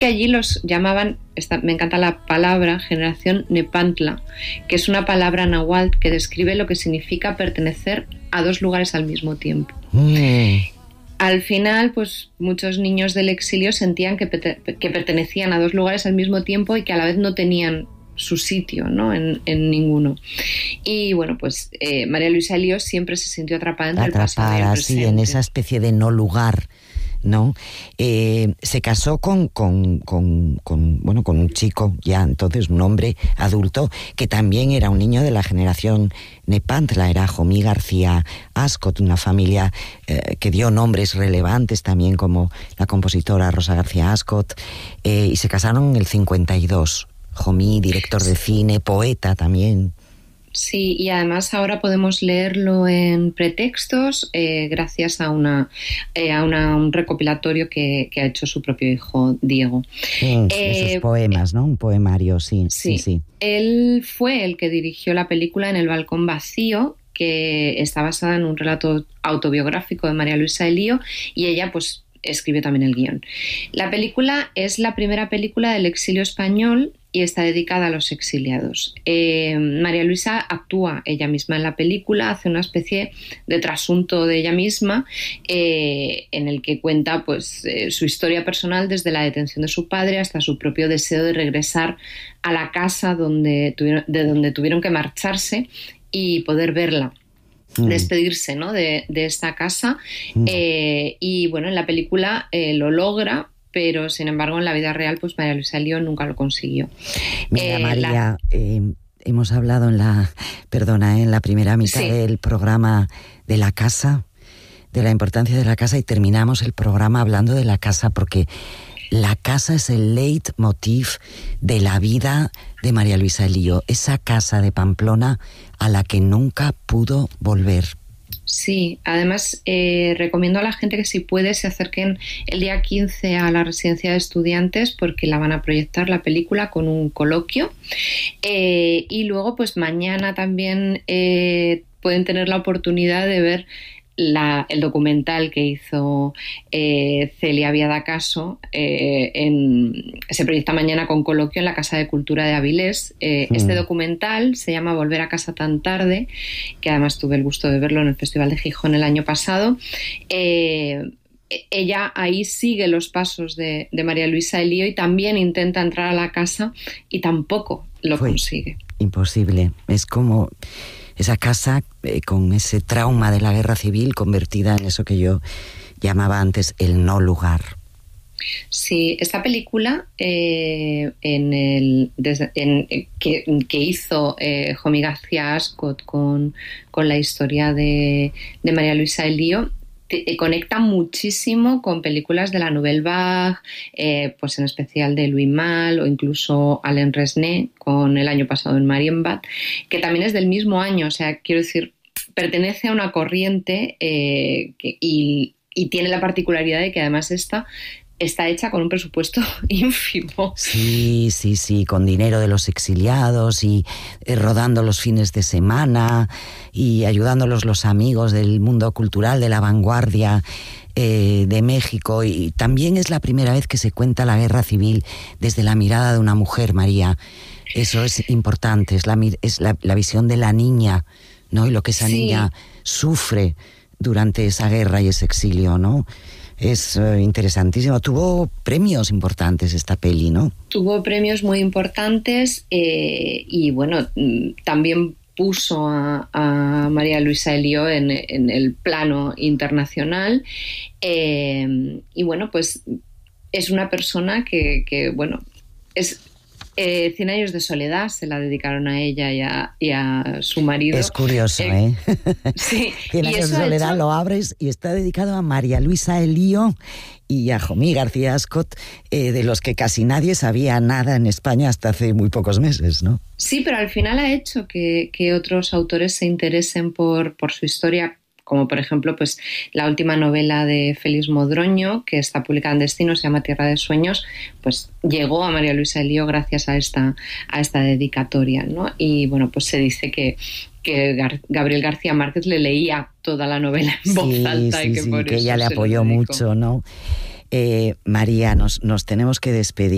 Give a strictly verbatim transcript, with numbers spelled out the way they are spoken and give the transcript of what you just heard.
que allí los llamaban, esta, me encanta la palabra, generación Nepantla, que es una palabra náhuatl que describe lo que significa pertenecer a dos lugares al mismo tiempo. Mm. Al final, pues muchos niños del exilio sentían que, que pertenecían a dos lugares al mismo tiempo y que a la vez no tenían su sitio, ¿no? en, en ninguno. Y bueno, pues eh, María Luisa Elío siempre se sintió atrapada entre atrapada, el pasado y el presente. Sí, en esa especie de no lugar, ¿no? Eh, se casó con, con, con, con, bueno, con un chico, ya entonces un hombre adulto, que también era un niño de la generación Nepantla, era Jomí García Ascot, una familia eh, que dio nombres relevantes también, como la compositora Rosa García Ascot, eh, y se casaron en el cincuenta y dos. Jomí, director de cine, poeta también. Sí, y además ahora podemos leerlo en pretextos eh, gracias a una eh, a una, un recopilatorio que, que ha hecho su propio hijo Diego. Sí, eh, esos poemas, ¿no? Un poemario, sí, sí, sí, sí. Él fue el que dirigió la película En el balcón vacío, que está basada en un relato autobiográfico de María Luisa Elío, y ella pues escribió también el guión. La película es la primera película del exilio español y está dedicada a los exiliados. Eh, María Luisa actúa ella misma en la película, hace una especie de trasunto de ella misma eh, en el que cuenta pues, eh, su historia personal desde la detención de su padre hasta su propio deseo de regresar a la casa donde tuvieron, de donde tuvieron que marcharse y poder verla. Mm. Despedirse, ¿no? de, de esta casa. Mm. Eh, y bueno, en la película eh, lo logra, pero sin embargo en la vida real pues María Luisa Elío nunca lo consiguió. Mira, eh, María, la... eh, hemos hablado en la, perdona, eh, en la primera mitad sí. del programa de la casa, de la importancia de la casa, y terminamos el programa hablando de la casa porque la casa es el leitmotiv de la vida de María Luisa Elío, esa casa de Pamplona a la que nunca pudo volver. Sí, además eh, recomiendo a la gente que si puede se acerquen el día quince a la residencia de estudiantes porque la van a proyectar la película con un coloquio eh, y luego pues mañana también eh, pueden tener la oportunidad de ver La, el documental que hizo eh, Celia Viadacaso eh, en, se proyecta mañana con coloquio en la Casa de Cultura de Avilés. Eh, mm. Este documental se llama Volver a casa tan tarde, que además tuve el gusto de verlo en el Festival de Gijón el año pasado. Eh, ella ahí sigue los pasos de, de María Luisa Elío y también intenta entrar a la casa y tampoco lo Fue consigue. Imposible, es como... esa casa eh, con ese trauma de la guerra civil convertida en eso que yo llamaba antes el no lugar. Sí, esta película eh, en el, desde, en, que, que hizo eh, Jomí García Ascot con, con la historia de, de María Luisa Elío te, te conecta muchísimo con películas de la Nouvelle Vague, eh, pues en especial de Louis Malle o incluso Alain Resnais con El año pasado en Marienbad, que también es del mismo año, o sea, quiero decir, pertenece a una corriente eh, que, y, y tiene la particularidad de que además esta está hecha con un presupuesto ínfimo. Sí, sí, sí, con dinero de los exiliados y eh, rodando los fines de semana y ayudándolos los amigos del mundo cultural, de la vanguardia eh, de México. Y también es la primera vez que se cuenta la guerra civil desde la mirada de una mujer, María. Eso es importante, es la, es la, la visión de la niña, ¿no? Y lo que esa sí. niña sufre durante esa guerra y ese exilio, ¿no? Es uh, interesantísimo. Tuvo premios importantes esta peli, ¿no? Tuvo premios muy importantes eh, y bueno, también puso a, a María Luisa Elío en, en el plano internacional eh, y bueno, pues es una persona que, que bueno, es... Eh, Cien años de soledad se la dedicaron a ella y a, y a su marido. Es curioso, ¿eh? ¿eh? Sí. Cien años de soledad hecho... lo abres y está dedicado a María Luisa Elío y a Jomí García Ascot, eh, de los que casi nadie sabía nada en España hasta hace muy pocos meses, ¿no? Sí, pero al final ha hecho que, que otros autores se interesen por, por su historia, como por ejemplo pues la última novela de Félix Modroño, que está publicada en Destino, se llama Tierra de Sueños, pues llegó a María Luisa Elío gracias a esta, a esta dedicatoria, ¿no? Y bueno, pues se dice que, que Gar- Gabriel García Márquez le leía toda la novela en voz sí, alta sí, y que sí, por que eso ella le se apoyó mucho, ¿no? Eh, María, nos, nos tenemos que despedir.